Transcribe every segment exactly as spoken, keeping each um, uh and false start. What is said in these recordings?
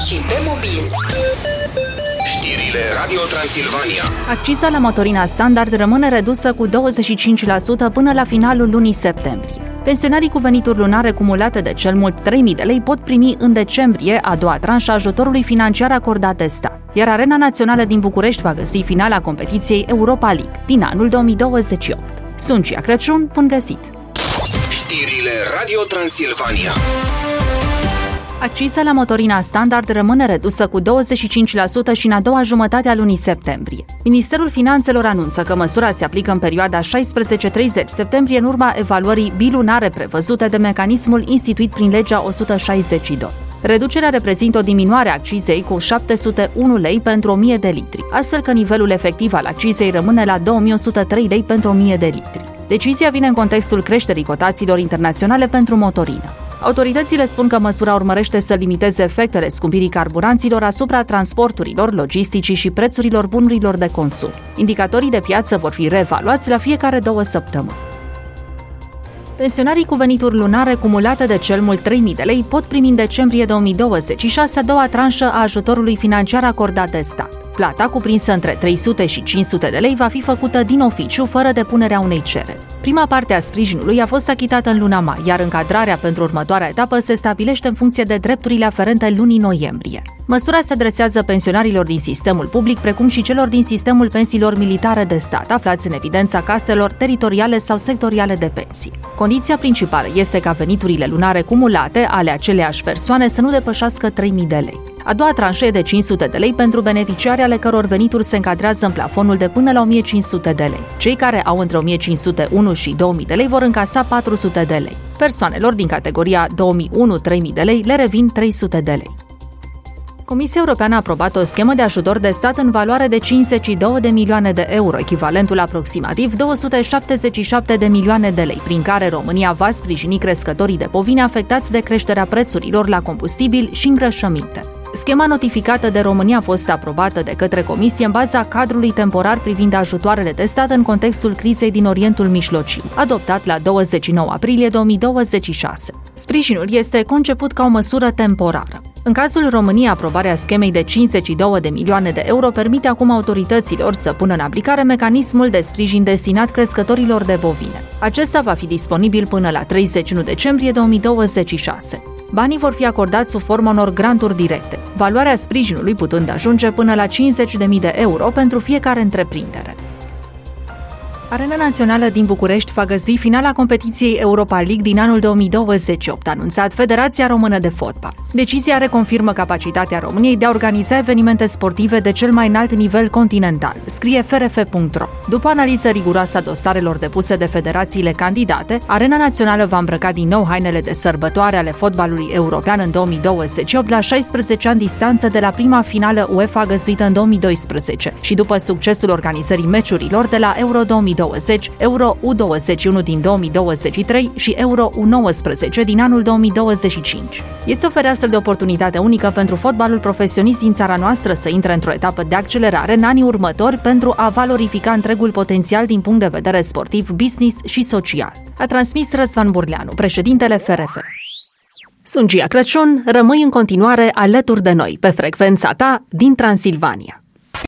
și pe mobil. Știrile Radio Transilvania. Acciza la motorina standard rămâne redusă cu douăzeci și cinci la sută până la finalul lunii septembrie. Pensionarii cu venituri lunare cumulate de cel mult trei mii de lei pot primi în decembrie a doua tranșă a ajutorului financiar acordat de stat, iar Arena Națională din București va găsi finala competiției Europa League din anul două mii douăzeci și opt. Sunt Cia Crăciun, bun găsit! Știrile Radio Transilvania. Acciza la motorina standard rămâne redusă cu douăzeci și cinci la sută și în a doua jumătate a lunii septembrie. Ministerul Finanțelor anunță că măsura se aplică în perioada șaisprezece treizeci septembrie în urma evaluării bilunare prevăzute de mecanismul instituit prin legea o sută șaizeci și doi. Reducerea reprezintă o diminuare a accizei cu șapte sute unu lei pentru o mie de litri, astfel că nivelul efectiv al accizei rămâne la două mii o sută trei lei pentru o mie de litri. Decizia vine în contextul creșterii cotațiilor internaționale pentru motorină. Autoritățile spun că măsura urmărește să limiteze efectele scumpirii carburanților asupra transporturilor, logisticii și prețurilor bunurilor de consum. Indicatorii de piață vor fi reevaluați la fiecare două săptămâni. Pensionarii cu venituri lunare cumulate de cel mult trei mii de lei pot primi în decembrie două mii douăzeci și șase a doua tranșă a ajutorului financiar acordat de stat. Plata, cuprinsă între trei sute și cinci sute de lei, va fi făcută din oficiu, fără depunerea unei cereri. Prima parte a sprijinului a fost achitată în luna mai, iar încadrarea pentru următoarea etapă se stabilește în funcție de drepturile aferente lunii noiembrie. Măsura se adresează pensionarilor din sistemul public, precum și celor din sistemul pensiilor militare de stat, aflați în evidența caselor teritoriale sau sectoriale de pensii. Condiția principală este ca veniturile lunare cumulate ale aceleiași persoane să nu depășească trei mii de lei. A doua tranșă e de cinci sute de lei pentru beneficiarii ale căror venituri se încadrează în plafonul de până la o mie cinci sute de lei. Cei care au între o mie cinci sute unu și două mii de lei vor încasa patru sute de lei. Persoanelor din categoria două mii unu - trei mii de lei le revin trei sute de lei. Comisia Europeană a aprobat o schemă de ajutor de stat în valoare de cincizeci și două de milioane de euro, echivalentul aproximativ două sute șaptezeci și șapte de milioane de lei, prin care România va sprijini crescătorii de bovine afectați de creșterea prețurilor la combustibil și îngrășăminte. Schema notificată de România a fost aprobată de către Comisie în baza cadrului temporar privind ajutoarele de stat în contextul crizei din Orientul Mijlociu, adoptat la douăzeci și nouă aprilie două mii douăzeci și șase. Sprijinul este conceput ca o măsură temporară. În cazul României, aprobarea schemei de cincizeci și două de milioane de euro permite acum autorităților să pună în aplicare mecanismul de sprijin destinat crescătorilor de bovine. Acesta va fi disponibil până la treizeci și unu decembrie două mii douăzeci și șase. Banii vor fi acordați sub formă unor granturi directe, valoarea sprijinului putând ajunge până la cincizeci de mii de euro pentru fiecare întreprindere. Arena Națională din București va găzui finala competiției Europa League din anul două mii douăzeci și opt, a anunțat Federația Română de Fotbal. Decizia reconfirmă capacitatea României de a organiza evenimente sportive de cel mai înalt nivel continental, scrie F R F punct ro. După analiză riguroasă a dosarelor depuse de federațiile candidate, Arena Națională va îmbrăca din nou hainele de sărbătoare ale fotbalului european în două mii douăzeci și opt, la șaisprezece ani distanță de la prima finală UEFA găzduită în două mii doisprezece și după succesul organizării meciurilor de la Euro două mii douăzeci, Euro U douăzeci și unu din două mii douăzeci și trei și Euro U nouăsprezece din anul două mii douăzeci și cinci. Este o fereastră de oportunitate unică pentru fotbalul profesionist din țara noastră să intre într-o etapă de accelerare în anii următori pentru a valorifica întregul potențial din punct de vedere sportiv, business și social, a transmis Răzvan Burleanu, președintele F R F. Sunt Cia Crăciun, rămâi în continuare alături de noi pe frecvența ta din Transilvania.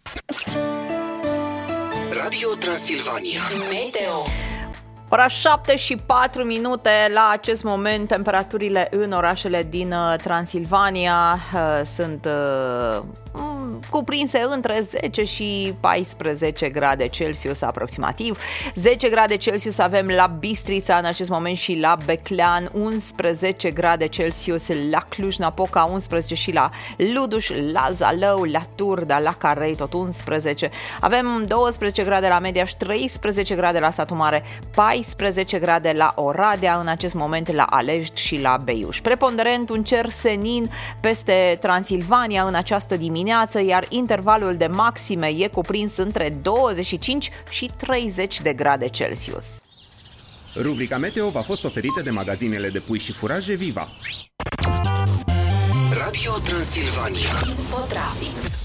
Radio Transilvania. Meteo. Ora șapte și patru minute, la acest moment temperaturile în orașele din Transilvania uh, sunt uh, cuprinse între zece și paisprezece grade Celsius aproximativ. zece grade Celsius avem la Bistrița în acest moment și la Beclean, unsprezece grade Celsius la Cluj-Napoca, unsprezece și la Luduș, la Zalău, la Turda, la Carei, tot unsprezece. Avem douăsprezece grade la Mediaș, treisprezece grade la Satu Mare, paisprezece grade la Oradea, în acest moment la Alești și la Beiuș. Preponderent un cer senin peste Transilvania în această dimineață, iar intervalul de maxime e cuprins între douăzeci și cinci și treizeci de grade Celsius. Rubrica Meteo v-a fost oferită de magazinele de pui și furaje Viva. Radio Transilvania. Infotrafic.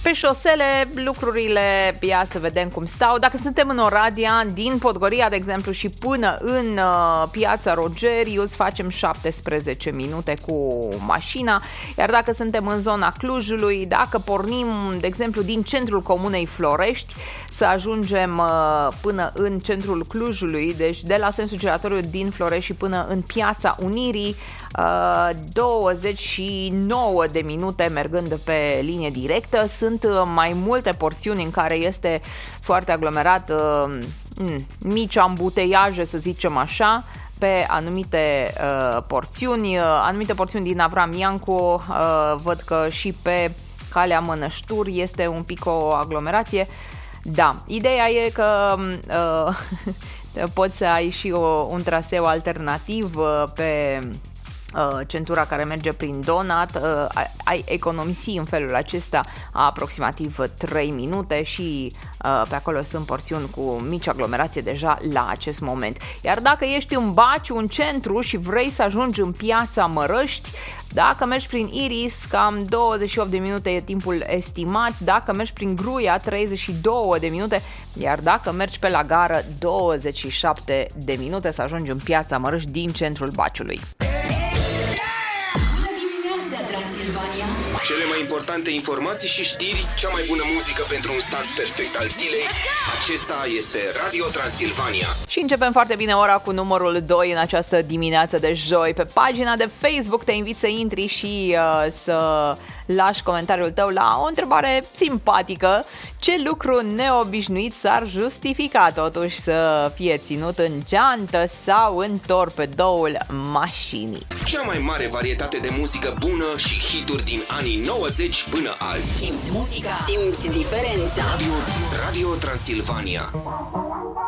Pe șosele lucrurile, ia să vedem cum stau. Dacă suntem în Oradea, din Podgoria, de exemplu, și până în uh, Piața Rogerius, facem șaptesprezece minute cu mașina, iar dacă suntem în zona Clujului, dacă pornim, de exemplu, din centrul comunei Florești, să ajungem uh, până în centrul Clujului, deci de la sensul giratoriu din Florești și până în Piața Unirii, Uh, douăzeci și nouă de minute mergând pe linie directă. Sunt uh, mai multe porțiuni în care este foarte aglomerat, uh, mici ambuteiaje, să zicem așa, pe anumite uh, porțiuni, uh, anumite porțiuni din Avram Iancu, uh, văd că și pe calea Mănășturi este un pic o aglomerație. Da, ideea e că uh, poți să ai și o, un traseu alternativ uh, pe centura care merge prin Donat, ai economisi în felul acesta aproximativ trei minute și pe acolo sunt porțiuni cu mici aglomerație deja la acest moment. Iar dacă ești în Baciu, în centru, și vrei să ajungi în Piața Mărăști, dacă mergi prin Iris, cam douăzeci și opt de minute e timpul estimat, dacă mergi prin Gruia, treizeci și două de minute, iar dacă mergi pe la gară, douăzeci și șapte de minute să ajungi în Piața Mărăști din centrul Baciului. Transilvania. Cele mai importante informații și știri, cea mai bună muzică pentru un start perfect al zilei. Acesta este Radio Transilvania. Și începem foarte bine ora cu numărul doi în această dimineață de joi. Pe pagina de Facebook te invit să intri și uh, să lași comentariul tău la o întrebare simpatică. Ce lucru neobișnuit s-ar justifica totuși să fie ținut în geantă sau în torpedoul mașinii? Cea mai mare varietate de muzică bună și hituri din anii nouăzeci până azi. Simți muzica, simți diferența. Radio, Radio Transilvania.